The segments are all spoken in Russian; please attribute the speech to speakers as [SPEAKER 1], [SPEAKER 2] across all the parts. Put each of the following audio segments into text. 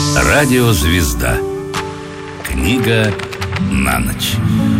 [SPEAKER 1] Радиозвезда. Книга на ночь.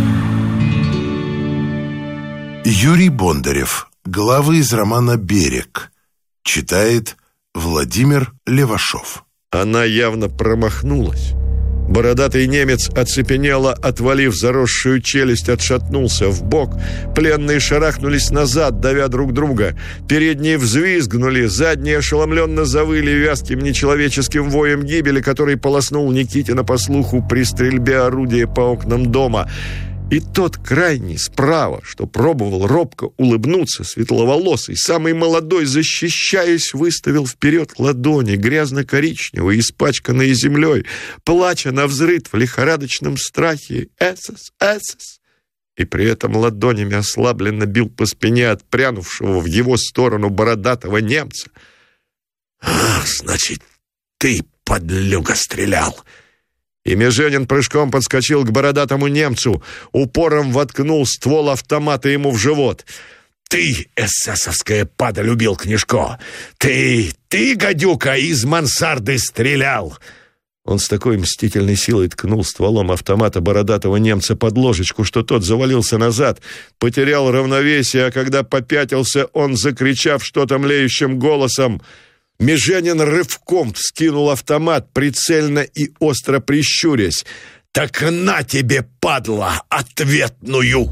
[SPEAKER 2] Юрий Бондарев. Главы из романа «Берег». Читает Владимир Левашов.
[SPEAKER 3] Она явно промахнулась. Бородатый немец оцепенело, отвалив заросшую челюсть, отшатнулся вбок. Пленные шарахнулись назад, давя друг друга. Передние взвизгнули, задние ошеломленно завыли вязким нечеловеческим воем гибели, который полоснул Никитина по слуху при стрельбе орудия по окнам дома. И тот крайний справа, что пробовал робко улыбнуться, светловолосый, самый молодой, защищаясь, выставил вперед ладони, грязно-коричневые, испачканные землей, плача навзрыд в лихорадочном страхе «Эсэс! Эсэс!» И при этом ладонями ослабленно бил по спине отпрянувшего в его сторону бородатого немца.
[SPEAKER 4] Значит, ты, подлюга, стрелял!»
[SPEAKER 3] И Меженин прыжком подскочил к бородатому немцу, упором воткнул ствол автомата ему в живот.
[SPEAKER 4] «Ты, эсэсовская падаль, убил Книжко! Ты, гадюка, из мансарды стрелял!»
[SPEAKER 3] Он с такой мстительной силой ткнул стволом автомата бородатого немца под ложечку, что тот завалился назад, потерял равновесие, а когда попятился, он, закричав что-то млеющим голосом, Меженин рывком вскинул автомат, прицельно и остро прищурясь.
[SPEAKER 4] «Так на тебе, падла, ответную!»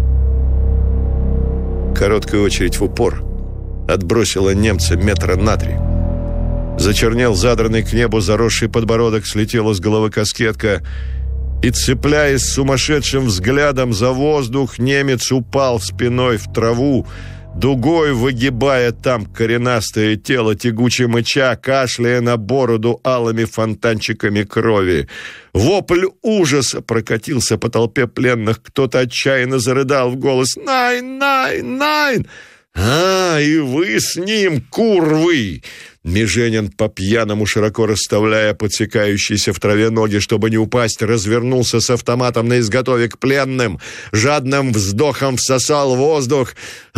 [SPEAKER 3] Короткая очередь в упор отбросила немца метра на 3. Зачернел задранный к небу заросший подбородок, слетела с головы каскетка, и, цепляясь сумасшедшим взглядом за воздух, немец упал спиной в траву, дугой выгибая там коренастое тело, тягуче мыча, кашляя на бороду алыми фонтанчиками крови. Вопль ужаса прокатился по толпе пленных. Кто-то отчаянно зарыдал в голос: «Найн! Найн! Найн!» «И вы с ним, курвы!» Меженин, по-пьяному широко расставляя подсекающиеся в траве ноги, чтобы не упасть, развернулся с автоматом на изготове к пленным, жадным вздохом всосал воздух.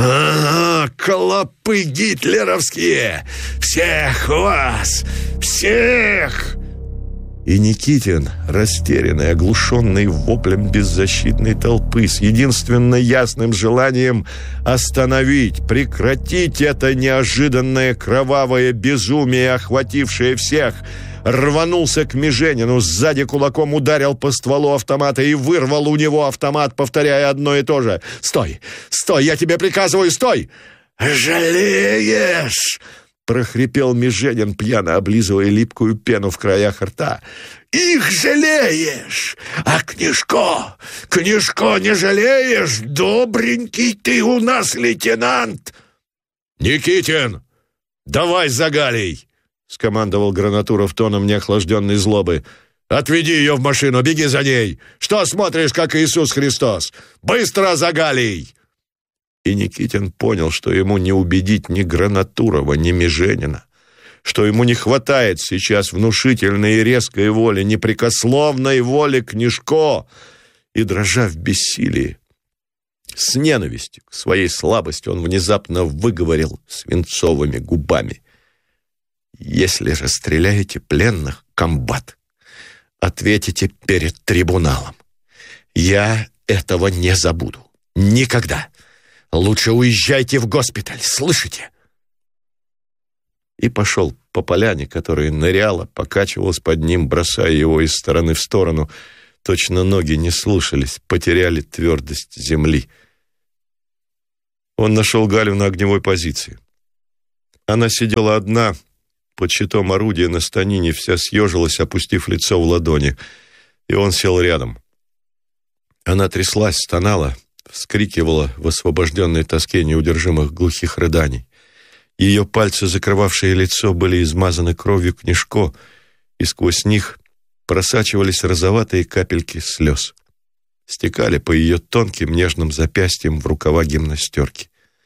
[SPEAKER 4] Клопы гитлеровские! Всех вас! Всех!»
[SPEAKER 3] И Никитин, растерянный, оглушенный воплем беззащитной толпы, с единственно ясным желанием остановить, прекратить это неожиданное кровавое безумие, охватившее всех, рванулся к Меженину, сзади кулаком ударил по стволу автомата и вырвал у него автомат, повторяя одно и то же: «Стой! Стой! Я тебе приказываю, стой!»
[SPEAKER 4] «Жалеешь!»
[SPEAKER 3] — прохрипел Меженин, пьяно облизывая липкую пену в краях рта.
[SPEAKER 4] «Их жалеешь! А Книжко не жалеешь? Добренький ты у нас лейтенант!»
[SPEAKER 3] «Никитин, давай за Галей!» — скомандовал Гранатуров тоном неохлажденной злобы. «Отведи ее в машину, беги за ней! Что смотришь, как Иисус Христос? Быстро за Галей!» И Никитин понял, что ему не убедить ни Гранатурова, ни Меженина, что ему не хватает сейчас внушительной и резкой воли, непрекословной воли Книжко, и, дрожа в бессилии, с ненавистью к своей слабости, он внезапно выговорил свинцовыми губами: «Если расстреляете пленных, комбат, ответите перед трибуналом. Я этого не забуду. Никогда. Лучше уезжайте в госпиталь, слышите?» И пошел по поляне, которая ныряла, покачивалась под ним, бросая его из стороны в сторону. Точно ноги не слушались, потеряли твердость земли. Он нашел Галю на огневой позиции. Она сидела одна, под щитом орудия на станине, вся съежилась, опустив лицо в ладони, и он сел рядом. Она тряслась, стонала, вскрикивала в освобожденной тоске неудержимых глухих рыданий. Ее пальцы, закрывавшие лицо, были измазаны кровью Книжко, и сквозь них просачивались розоватые капельки слез. Стекали по ее тонким нежным запястьям в рукава гимнастерки.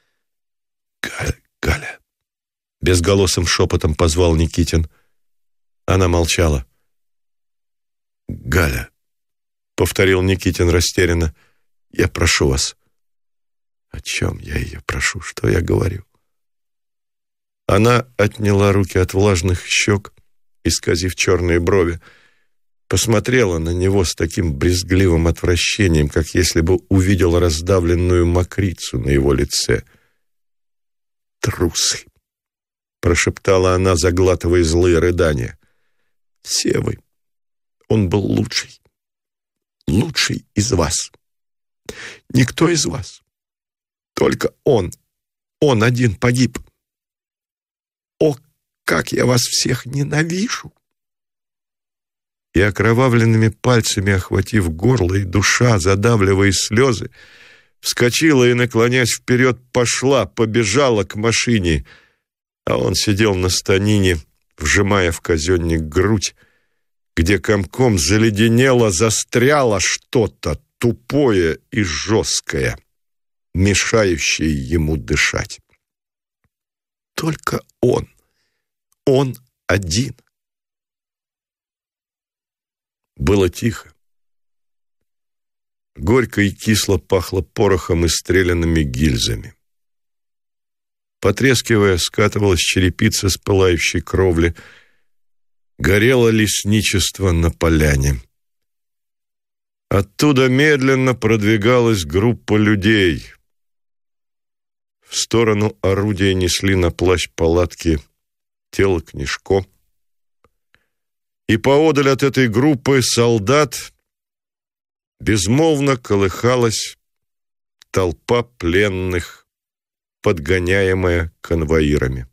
[SPEAKER 3] «Галя!» — безголосым шепотом позвал Никитин. Она молчала. «Галя!» — повторил Никитин растерянно. «Я прошу вас». «О чем я ее прошу? Что я говорю?» Она отняла руки от влажных щек исказив черные брови, посмотрела на него с таким брезгливым отвращением, как если бы увидела раздавленную мокрицу на его лице. «Трусы!» — прошептала она, заглатывая злые рыдания. «Все вы. Он был лучший. Лучший из вас. Никто из вас. Только он. Он один погиб. О, как я вас всех ненавижу!» И окровавленными пальцами, охватив горло, и душа, задавливая слезы, вскочила и, наклонясь вперед, побежала к машине, а он сидел на станине, вжимая в казенник грудь, где комком заледенело, застряло что-то тупое и жесткое, мешающее ему дышать. Только он один. Было тихо. Горько и кисло пахло порохом и стрелянными гильзами. Потрескивая, скатывалась черепица с пылающей кровли. Горело лесничество на поляне. Оттуда медленно продвигалась группа людей. В сторону орудия несли на плащ палатки тело Книжко. И поодаль от этой группы солдат безмолвно колыхалась толпа пленных, подгоняемая конвоирами.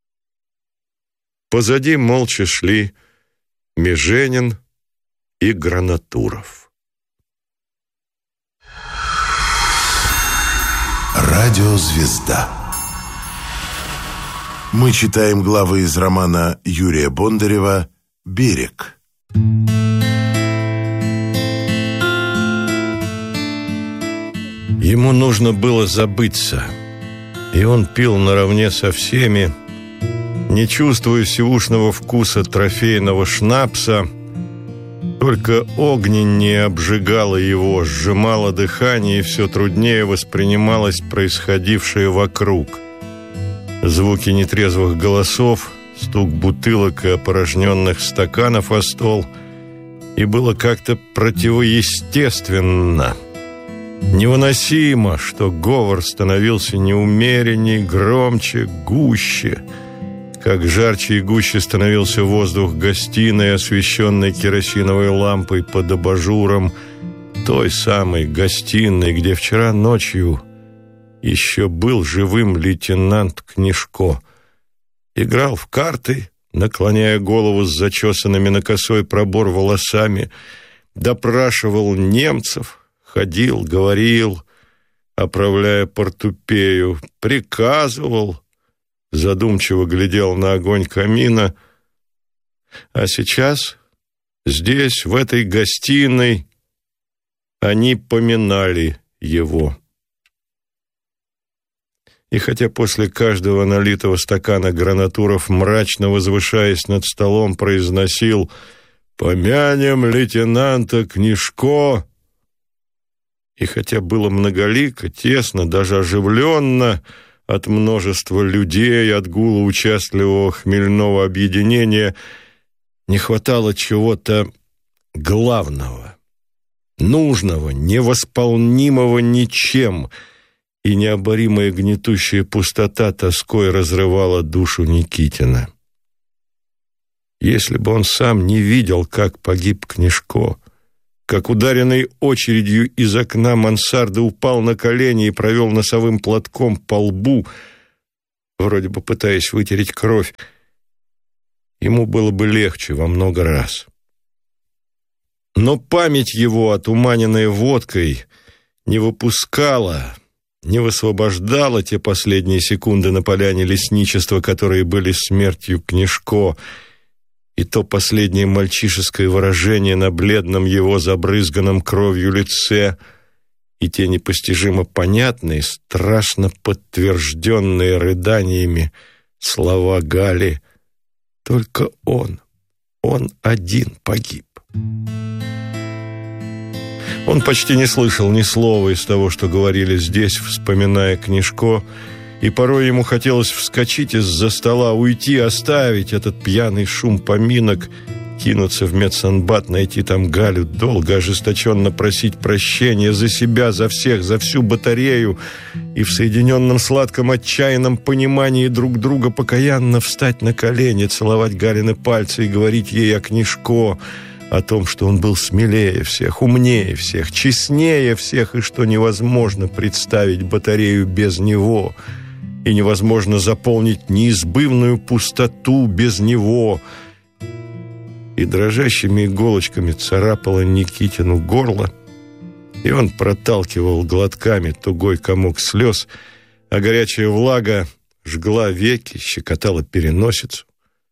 [SPEAKER 3] Позади молча шли Меженин и Гранатуров.
[SPEAKER 2] Радиозвезда. Мы читаем главы из романа Юрия Бондарева «Берег».
[SPEAKER 3] Ему нужно было забыться, и он пил наравне со всеми, не чувствуя сивушного вкуса трофейного шнапса. Только огненнее обжигало его, сжимало дыхание, и все труднее воспринималось происходившее вокруг. Звуки нетрезвых голосов, стук бутылок и опорожненных стаканов о стол, и было как-то противоестественно, невыносимо, что говор становился неумеренней, громче, гуще, как жарче и гуще становился воздух гостиной, освещенной керосиновой лампой под абажуром, той самой гостиной, где вчера ночью еще был живым лейтенант Книжко. Играл в карты, наклоняя голову с зачесанными на косой пробор волосами, допрашивал немцев, ходил, говорил, оправляя портупею, приказывал, задумчиво глядел на огонь камина. А сейчас, здесь, в этой гостиной, они поминали его. И хотя после каждого налитого стакана Гранатуров, мрачно возвышаясь над столом, произносил «Помянем лейтенанта Книжко», и хотя было многолико, тесно, даже оживленно, от множества людей, от гула участливого хмельного объединения, не хватало чего-то главного, нужного, невосполнимого ничем, и необоримая гнетущая пустота тоской разрывала душу Никитина. Если бы он сам не видел, как погиб Книжко, как ударенный очередью из окна мансарды упал на колени и провел носовым платком по лбу, вроде бы пытаясь вытереть кровь, ему было бы легче во много раз. Но память его, отуманенная водкой, не выпускала, не высвобождала те последние секунды на поляне лесничества, которые были смертью Книжко, и то последнее мальчишеское выражение на бледном его забрызганном кровью лице, и те непостижимо понятные, страшно подтвержденные рыданиями слова Гали: «Только он один погиб». Он почти не слышал ни слова из того, что говорили здесь, вспоминая Книжко,
[SPEAKER 5] и порой ему хотелось вскочить из-за стола, уйти, оставить этот пьяный шум поминок, кинуться в медсанбат, найти там Галю, долго, ожесточенно просить прощения за себя, за всех, за всю батарею, и в соединенном сладком отчаянном понимании друг друга покаянно встать на колени, целовать Галины пальцы и говорить ей о Книжко, о том, что он был смелее всех, умнее всех, честнее всех, и что невозможно представить батарею без него, и невозможно заполнить неизбывную пустоту без него. И дрожащими иголочками царапало Никитину горло, и он проталкивал глотками тугой комок слез, а горячая влага жгла веки, щекотала переносицу.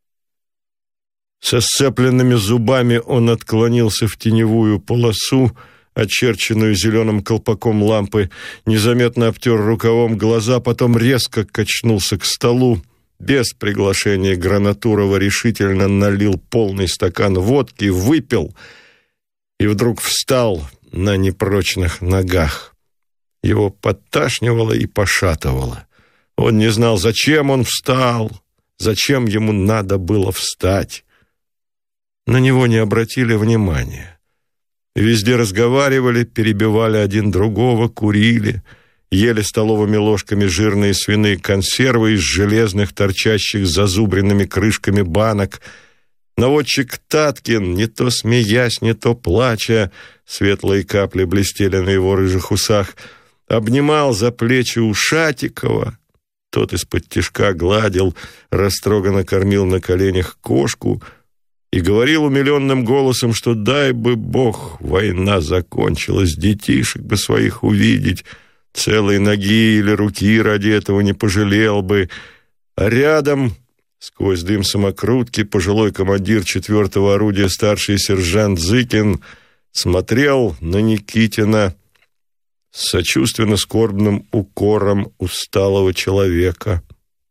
[SPEAKER 5] Со сцепленными зубами он отклонился в теневую полосу, очерченную зеленым колпаком лампы, незаметно обтер рукавом глаза, потом резко качнулся к столу, без приглашения Гранатурова решительно налил полный стакан водки, выпил и вдруг встал на непрочных ногах. Его подташнивало и пошатывало. Он не знал, зачем он встал, зачем ему надо было встать. На него не обратили внимания. Везде разговаривали, перебивали один другого, курили, ели столовыми ложками жирные свиные консервы из железных, торчащих зазубренными крышками банок. Наводчик Таткин, не то смеясь, не то плача, светлые капли блестели на его рыжих усах, обнимал за плечи Ушатикова. Тот из-под тишка гладил, растроганно кормил на коленях кошку и говорил умиленным голосом, что дай бы Бог, война закончилась, детишек бы своих увидеть, целой ноги или руки ради этого не пожалел бы. А рядом, сквозь дым самокрутки, пожилой командир 4-го орудия, старший сержант Зыкин, смотрел на Никитина с сочувственно-скорбным укором усталого человека.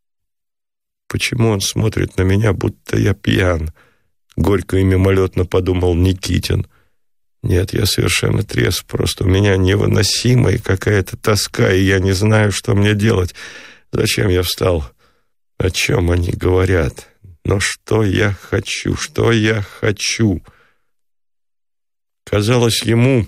[SPEAKER 5] «Почему он смотрит на меня, будто я пьян?» — горько и мимолетно подумал Никитин. «Нет, я совершенно трезв, просто у меня невыносимая какая-то тоска, и я не знаю, что мне делать. Зачем я встал? О чем они говорят? Но что я хочу? Что я хочу?» Казалось, ему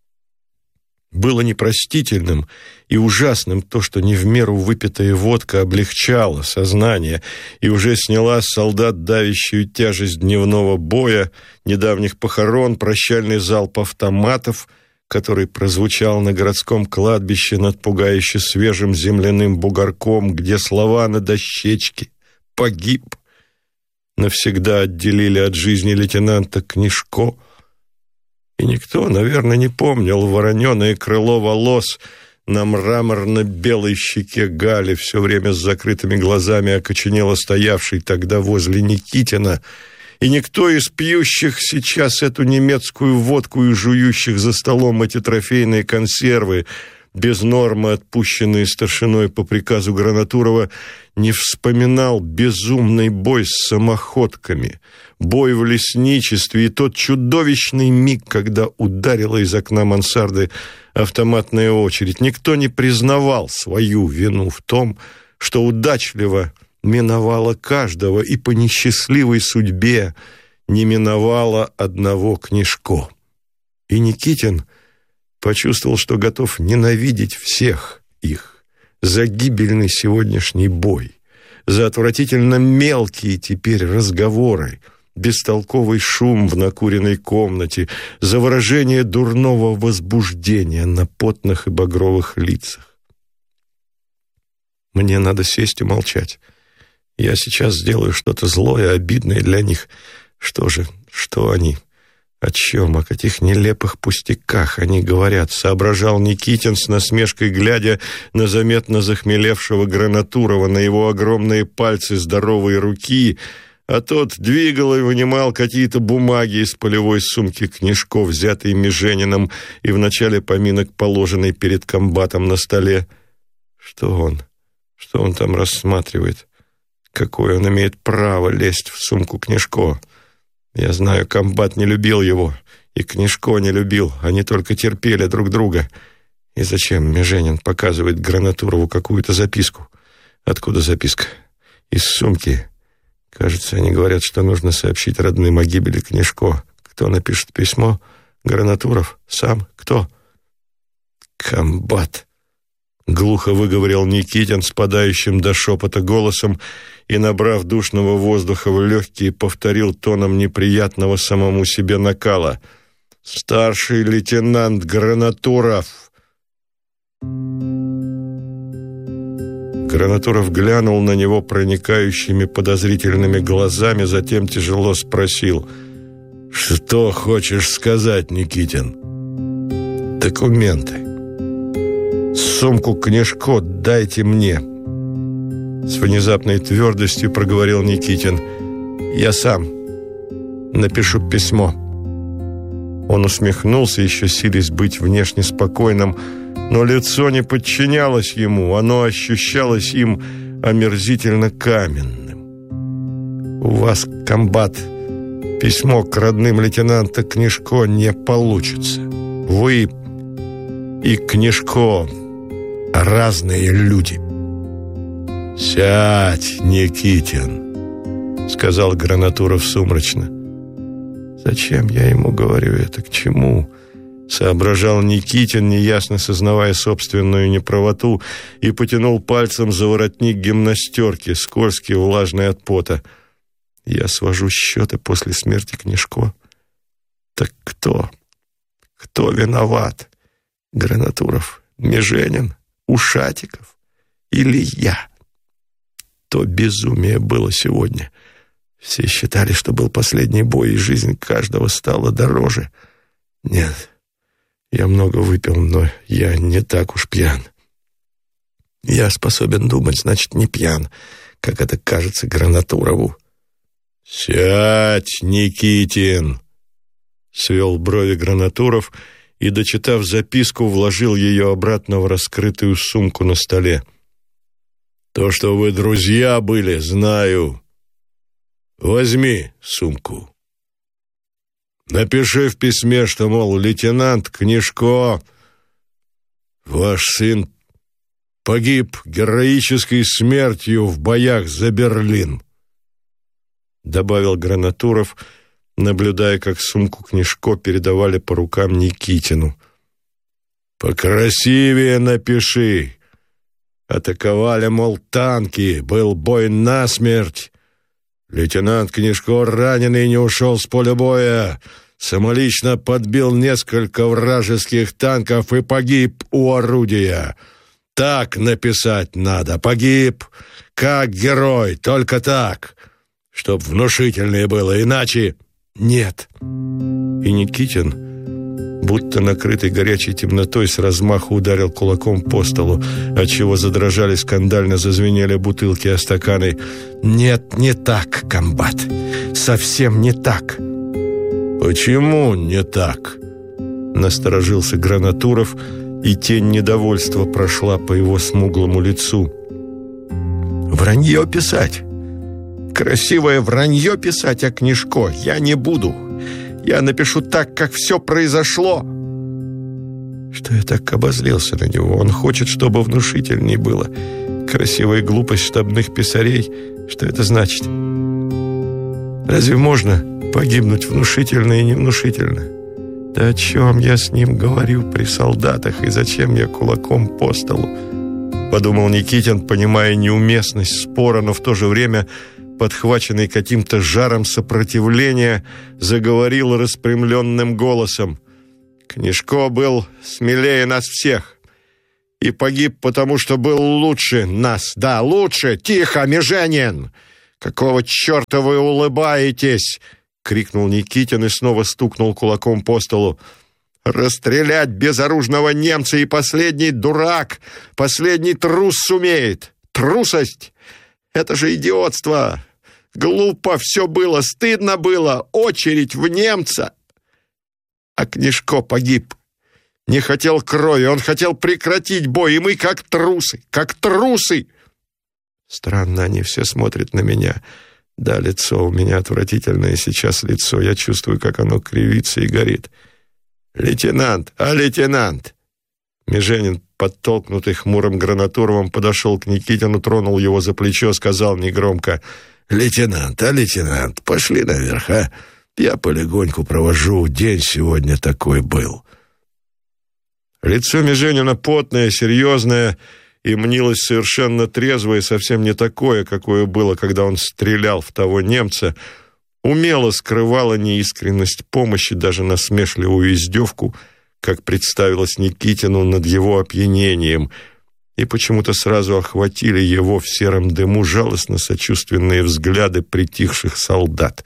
[SPEAKER 5] было непростительным и ужасным то, что не в меру выпитая водка облегчала сознание и уже сняла с солдат давящую тяжесть дневного боя, недавних похорон, прощальный залп автоматов, который прозвучал на городском кладбище над пугающе свежим земляным бугорком, где слова на дощечке «погиб» навсегда отделили от жизни лейтенанта Книжко. И никто, наверное, не помнил вороненое крыло волос на мраморно-белой щеке Гали, все время с закрытыми глазами окоченело стоявшей тогда возле Никитина, и никто из пьющих сейчас эту немецкую водку и жующих за столом эти трофейные консервы, без нормы отпущенные старшиной по приказу Гранатурова, не вспоминал безумный бой с самоходками, бой в лесничестве и тот чудовищный миг, когда ударила из окна мансарды автоматная очередь. Никто не признавал свою вину в том, что удачливо миновала каждого и по несчастливой судьбе не миновала одного Книжко. И Никитин почувствовал, что готов ненавидеть всех их за гибельный сегодняшний бой, за отвратительно мелкие теперь разговоры, бестолковый шум в накуренной комнате, за выражение дурного возбуждения на потных и багровых лицах. «Мне надо сесть и молчать. Я сейчас сделаю что-то злое, обидное для них. Что же, что они? О чем, о каких нелепых пустяках они говорят?» — соображал Никитин с насмешкой, глядя на заметно захмелевшего Гранатурова, на его огромные пальцы здоровой руки, а тот двигал и вынимал какие-то бумаги из полевой сумки Книжко, взятые Межениным и в начале поминок, положенной перед комбатом на столе. Что он там рассматривает? Какое он имеет право лезть в сумку Книжко? Я знаю, комбат не любил его, и Книжко не любил, они только терпели друг друга. И зачем Меженин показывает Гранатурову какую-то записку? Откуда записка? Из сумки. Кажется, они говорят, что нужно сообщить родным о гибели Книжко. Кто напишет письмо? Гранатуров? Сам? Кто? Комбат. Глухо выговорил Никитин спадающим до шепота голосом и, набрав душного воздуха в легкие, повторил тоном неприятного самому себе накала: «Старший лейтенант Гранатуров!» Гранатуров глянул на него проникающими подозрительными глазами, затем тяжело спросил: «Что хочешь сказать, Никитин?» «Документы. Сумку Книжко дайте мне!» С внезапной твердостью проговорил Никитин. «Я сам напишу письмо». Он усмехнулся, еще силясь быть внешне спокойным, но лицо не подчинялось ему, оно ощущалось им омерзительно каменным. «У вас, комбат, письмо к родным лейтенанта Книжко не получится. Вы и Книжко разные люди». «Сядь, Никитин», — сказал Гранатуров сумрачно. «Зачем я ему говорю это? К чему?» — соображал Никитин, неясно сознавая собственную неправоту, и потянул пальцем за воротник гимнастерки, скользкий, влажный от пота. «Я свожу счеты после смерти Книжко. Так кто? Кто виноват? Гранатуров, Меженин, Ушатиков или я?» То безумие было сегодня. Все считали, что был последний бой, и жизнь каждого стала дороже. Нет, я много выпил, но я не так уж пьян. Я способен думать, значит, не пьян, как это кажется Гранатурову. «Сядь, Никитин!» — свел брови Гранатуров и, дочитав записку, вложил ее обратно в раскрытую сумку на столе. «То, что вы друзья были, знаю. Возьми сумку. Напиши в письме, что, мол, лейтенант Книжко, ваш сын, погиб героической смертью в боях за Берлин», — добавил Гранатуров, наблюдая, как сумку Книжко передавали по рукам Никитину. «Покрасивее напиши. Атаковали, мол, танки, был бой насмерть. Лейтенант Книжко, раненый, не ушел с поля боя, самолично подбил несколько вражеских танков и погиб у орудия. Так написать надо. Погиб как герой, только так, чтоб внушительнее было, иначе нет». И Никитин, будто накрытый горячей темнотой, с размаху ударил кулаком по столу, отчего задрожали, скандально зазвенели бутылки о стаканы. «Нет, не так, комбат. Совсем не так». «Почему не так?» — насторожился Гранатуров, и тень недовольства прошла по его смуглому лицу. «Вранье писать. Красивое вранье писать о Книжко я не буду. Я напишу так, как все произошло». Что я так обозлился на него? Он хочет, чтобы внушительней было. Красивая глупость штабных писарей. Что это значит? Разве можно погибнуть внушительно и невнушительно? Да о чем я с ним говорю при солдатах, и зачем я кулаком по столу? Подумал Никитин, понимая неуместность спора, но в то же время, подхваченный каким-то жаром сопротивления, заговорил распрямленным голосом. «Книжко был смелее нас всех и погиб, потому что был лучше нас. Да, лучше! Тихо, Меженин! Какого черта вы улыбаетесь?» — крикнул Никитин и снова стукнул кулаком по столу. «Расстрелять безоружного немца и последний дурак, последний трус сумеет. Трусость — это же идиотство! Глупо все было, стыдно было, очередь в немца. А Книжко погиб. Не хотел крови, он хотел прекратить бой, и мы как трусы, как трусы!» Странно, они все смотрят на меня. Да, лицо у меня отвратительное сейчас лицо, я чувствую, как оно кривится и горит. «Лейтенант, лейтенант!» Меженин подтолкнутый хмурым Гранатуровым, подошел к Никитину, тронул его за плечо, сказал негромко:
[SPEAKER 4] лейтенант, пошли наверх, а? Я полегоньку провожу, день сегодня такой был».
[SPEAKER 5] Лицо Меженина потное, серьезное, и мнилось совершенно трезвое, совсем не такое, какое было, когда он стрелял в того немца, умело скрывало неискренность помощи, даже насмешливую издевку, как представилось Никитину над его опьянением, и почему-то сразу охватили его в сером дыму жалостно-сочувственные взгляды притихших солдат.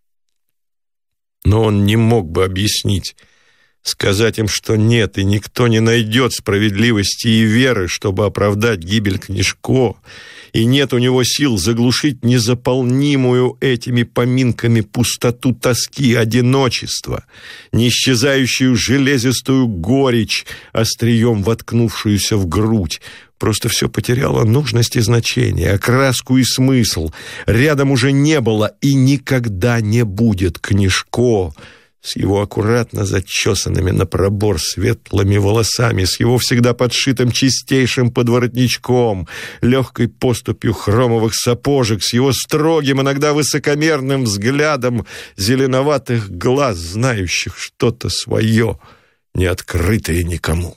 [SPEAKER 5] Но он не мог бы объяснить, сказать им, что нет, и никто не найдет справедливости и веры, чтобы оправдать гибель Книжко, и нет у него сил заглушить незаполнимую этими поминками пустоту тоски, одиночества, неисчезающую железистую горечь, острием воткнувшуюся в грудь. Просто все потеряло нужность и значение, окраску и смысл. Рядом уже не было и никогда не будет Книжко, с его аккуратно зачесанными на пробор светлыми волосами, с его всегда подшитым чистейшим подворотничком, легкой поступью хромовых сапожек, с его строгим, иногда высокомерным взглядом зеленоватых глаз, знающих что-то свое, не открытое никому.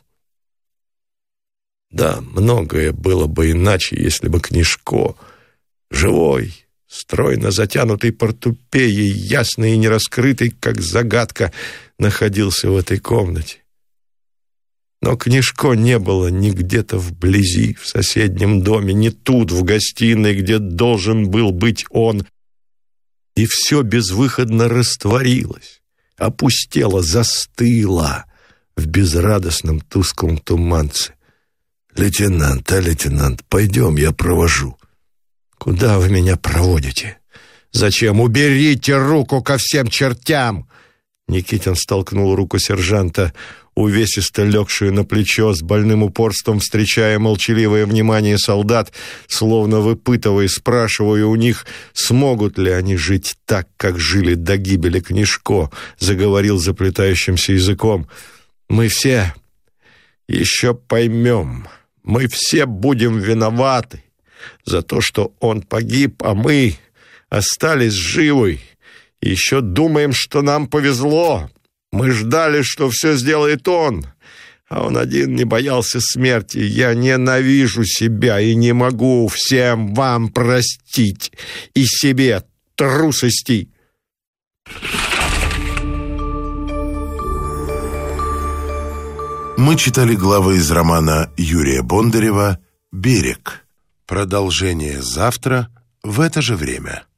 [SPEAKER 5] Да, многое было бы иначе, если бы Книжко, живой, стройно затянутый портупеей, ясный и нераскрытый, как загадка, находился в этой комнате. Но Книжко не было ни где-то вблизи, в соседнем доме, ни тут, в гостиной, где должен был быть он. И все безвыходно растворилось, опустело, застыло в безрадостном тусклом туманце.
[SPEAKER 4] Лейтенант, пойдем, я провожу».
[SPEAKER 5] «Куда вы меня проводите? Зачем? Уберите руку ко всем чертям!» Никитин столкнул руку сержанта, увесисто легшую на плечо, с больным упорством встречая молчаливое внимание солдат, словно выпытывая, спрашивая у них, смогут ли они жить так, как жили до гибели Книжко, заговорил заплетающимся языком. «Мы все еще поймем, мы все будем виноваты за то, что он погиб, а мы остались живы. И еще думаем, что нам повезло. Мы ждали, что все сделает он, а он один не боялся смерти. Я ненавижу себя и не могу всем вам простить, и себе трусости».
[SPEAKER 2] Мы читали главы из романа Юрия Бондарева «Берег». Продолжение завтра в это же время.